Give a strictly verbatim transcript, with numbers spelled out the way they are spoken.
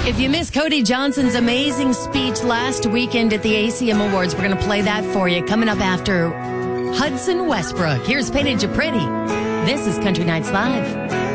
If you missed Cody Johnson's amazing speech last weekend at the A C M Awards, we're going to play that for you coming up after Hudson Westbrook. Here's Painted You Pretty. This is Country Nights Live.